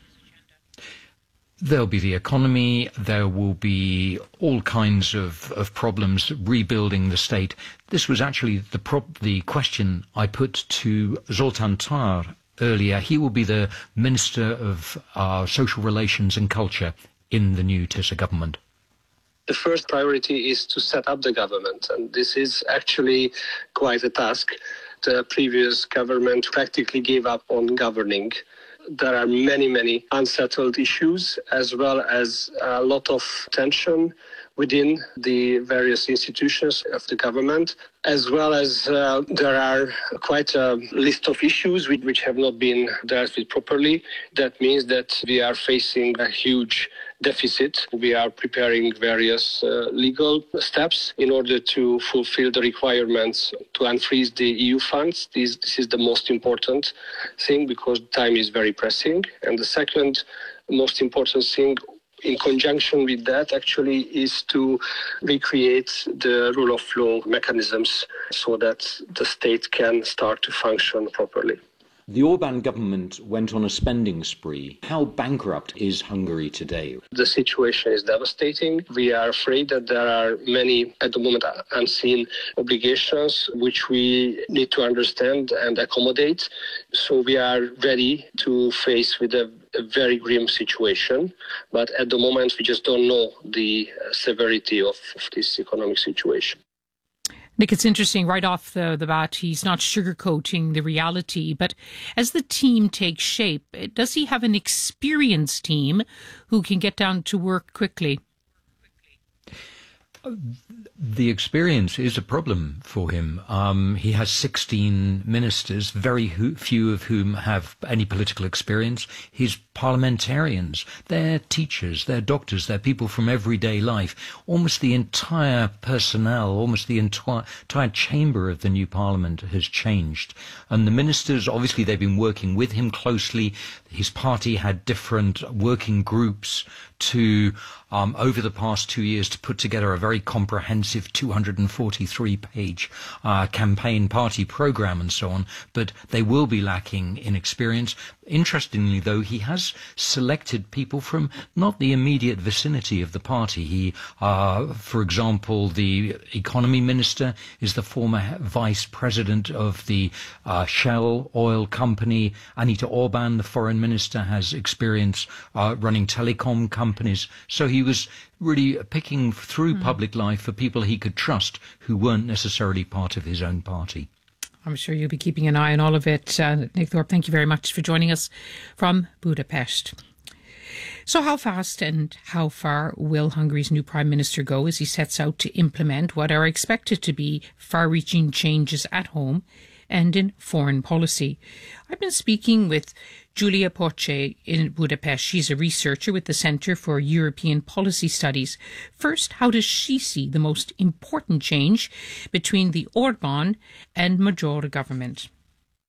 There'll be the economy, there will be all kinds of, of problems, rebuilding the state. This was actually the pro- the question I put to Zoltán Tár earlier. He will be the Minister of uh, Social Relations and Culture in the new Tisza government. The first priority is to set up the government, and this is actually quite a task. The previous government practically gave up on governing. There are many, many unsettled issues, as well as a lot of tension within the various institutions of the government, as well as uh, there are quite a list of issues which, which have not been dealt with properly. That means that we are facing a huge deficit. We are preparing various uh, legal steps in order to fulfill the requirements to unfreeze the E U funds. This, this is the most important thing because time is very pressing. And the second most important thing in conjunction with that actually is to recreate the rule of law mechanisms so that the state can start to function properly. The Orban government went on a spending spree. How bankrupt is Hungary today? The situation is devastating. We are afraid that there are many, at the moment, unseen obligations which we need to understand and accommodate. So we are ready to face with a, a very grim situation. But at the moment, we just don't know the severity of, of this economic situation. Nick, it's interesting, right off the, the bat, he's not sugarcoating the reality, but as the team takes shape, does he have an experienced team who can get down to work quickly? The experience is a problem for him. Um, he has sixteen ministers, very ho- few of whom have any political experience. His parliamentarians, they're teachers, they're doctors, they're people from everyday life. Almost the entire personnel, almost the entire, entire chamber of the new parliament has changed. And the ministers, obviously they've been working with him closely. His party had different working groups to, um, over the past two years, to put together a very comprehensive two hundred forty-three page uh, campaign party program and so on, but they will be lacking in experience. Interestingly, though, he has selected people from not the immediate vicinity of the party. He, uh, for example, the economy minister is the former vice president of the uh, Shell oil company. Anita Orban, the foreign minister, has experience uh, running telecom companies. So he was really picking through mm. public life for people he could trust who weren't necessarily part of his own party. I'm sure you'll be keeping an eye on all of it. Uh, Nick Thorpe, thank you very much for joining us from Budapest. So how fast and how far will Hungary's new Prime Minister go as he sets out to implement what are expected to be far-reaching changes at home and in foreign policy? I've been speaking with Julia Porce in Budapest. She's a researcher with the Centre for European Policy Studies. First, how does she see the most important change between the Orban and Magyar government?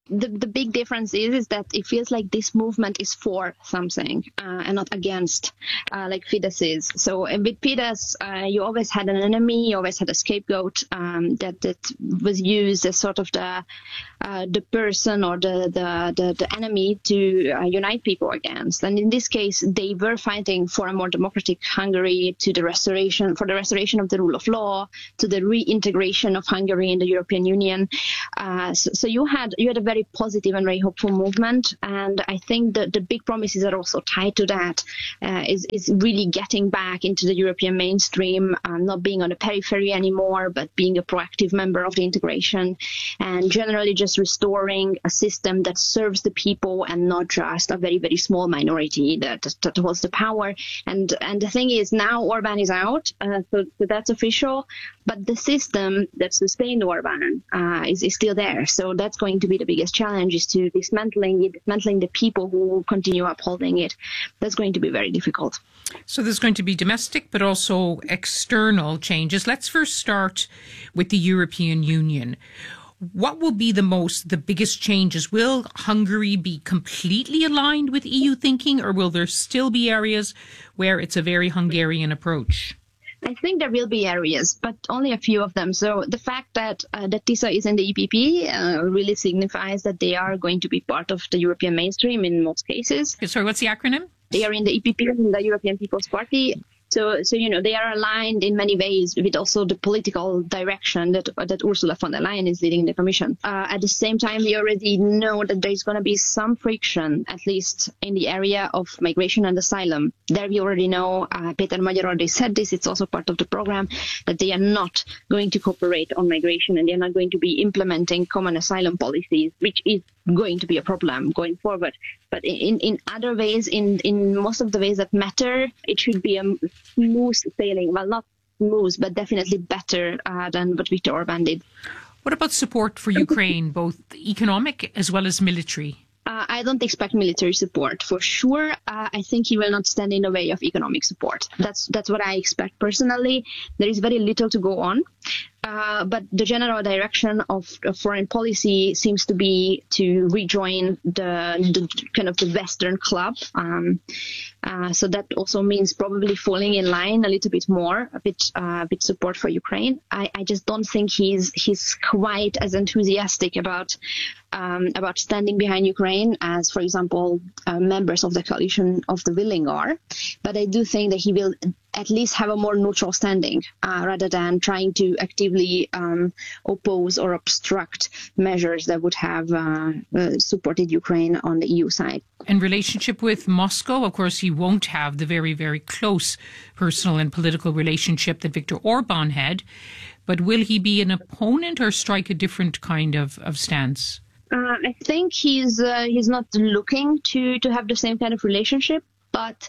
The, the big difference is, is that it feels like this movement is for something uh, and not against, uh, like Fidesz is. So with Fidesz, uh, you always had an enemy, you always had a scapegoat um, that, that was used as sort of the uh, the person or the, the, the, the enemy to uh, unite people against. And in this case, they were fighting for a more democratic Hungary, to the restoration, for the restoration of the rule of law, to the reintegration of Hungary in the European Union. Uh, so, so you had you had a very positive and very hopeful movement, and I think that the big promises are also tied to that. Uh, is is really getting back into the European mainstream, um, not being on the periphery anymore, but being a proactive member of the integration, and generally just restoring a system that serves the people and not just a very very small minority that that holds the power. And and the thing is, now Orbán is out, uh, so, so that's official. But the system that sustained Orbán uh, is, is still there. So that's going to be the biggest challenge, is to dismantling it, dismantling the people who continue upholding it. That's going to be very difficult. So there's going to be domestic, but also external changes. Let's first start with the European Union. What will be the most, the biggest changes? Will Hungary be completely aligned with E U thinking, or will there still be areas where it's a very Hungarian approach? I think there will be areas, but only a few of them. So the fact that uh, that TISA is in the E P P uh, really signifies that they are going to be part of the European mainstream in most cases. Sorry, what's the acronym? They are in the E P P, in the European People's Party. So, so you know, they are aligned in many ways with also the political direction that that Ursula von der Leyen is leading the Commission. Uh, at the same time, we already know that there's going to be some friction, at least in the area of migration and asylum. There we already know, uh, Peter Magyar already said this, it's also part of the program, that they are not going to cooperate on migration, and they are not going to be implementing common asylum policies, which is going to be a problem going forward. But in, in other ways, in, in most of the ways that matter, it should be a smooth sailing. Well, not smooth, but definitely better uh, than what Viktor Orbán did. What about support for Ukraine, both economic as well as military? Uh, I don't expect military support for sure. Uh, I think he will not stand in the way of economic support. That's that's what I expect personally. There is very little to go on. Uh, but the general direction of, of foreign policy seems to be to rejoin the, the kind of the Western club. Um, uh, so that also means probably falling in line a little bit more with uh, with support for Ukraine. I, I just don't think he's he's quite as enthusiastic about um, about standing behind Ukraine as, for example, uh, members of the coalition of the willing are. But I do think that he will at least have a more neutral standing uh, rather than trying to actively um, oppose or obstruct measures that would have uh, uh, supported Ukraine on the E U side. In relationship with Moscow, of course, he won't have the very, very close personal and political relationship that Viktor Orbán had. But will he be an opponent or strike a different kind of, of stance? Uh, I think he's uh, he's not looking to, to have the same kind of relationship, but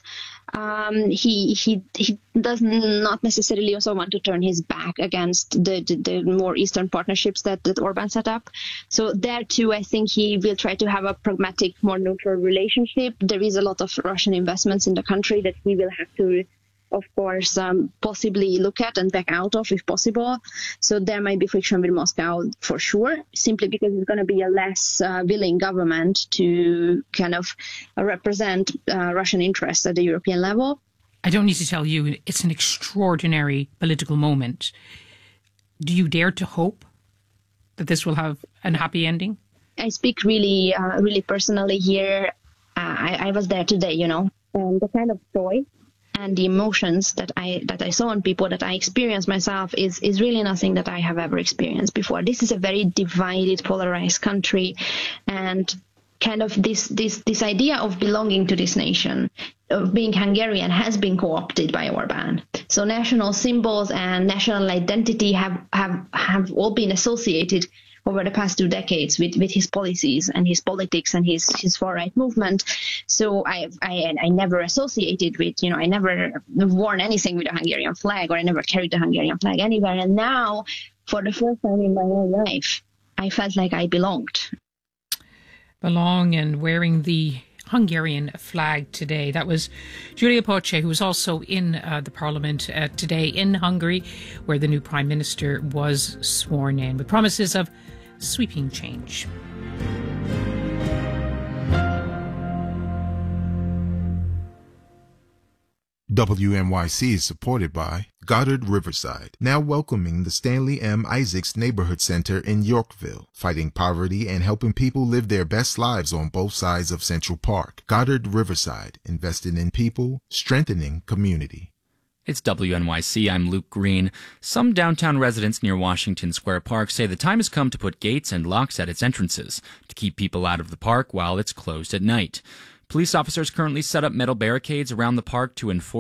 um, he he he does not necessarily also want to turn his back against the, the, the more Eastern partnerships that, that Orbán set up. So there too, I think he will try to have a pragmatic, more neutral relationship. There is a lot of Russian investments in the country that he will have to, of course, um, possibly look at and back out of if possible. So there might be friction with Moscow for sure, simply because it's going to be a less uh, willing government to kind of uh, represent uh, Russian interests at the European level. I don't need to tell you, it's an extraordinary political moment. Do you dare to hope that this will have a happy ending? I speak really, uh, really personally here. Uh, I, I was there today, you know, and the kind of joy and the emotions that I that I saw in people, that I experienced myself, is is really nothing that I have ever experienced before. This is a very divided, polarized country, and kind of this this this idea of belonging to this nation, of being Hungarian, has been co-opted by Orbán. So national symbols and national identity have have have all been associated over the past two decades with, with his policies and his politics and his, his far-right movement. So I, I I never associated with, you know, I never worn anything with a Hungarian flag, or I never carried the Hungarian flag anywhere. And now, for the first time in my whole life, I felt like I belonged. Belong and wearing the Hungarian flag today. That was Giulia Poce, who was also in uh, the parliament uh, today in Hungary, where the new prime minister was sworn in with promises of sweeping change. W N Y C is supported by Goddard Riverside, now welcoming the Stanley M. Isaacs Neighborhood Center in Yorkville, fighting poverty and helping people live their best lives on both sides of Central Park. Goddard Riverside, invested in people, strengthening community. It's W N Y C. I'm Luke Green. Some downtown residents near Washington Square Park say the time has come to put gates and locks at its entrances to keep people out of the park while it's closed at night. Police officers currently set up metal barricades around the park to enforce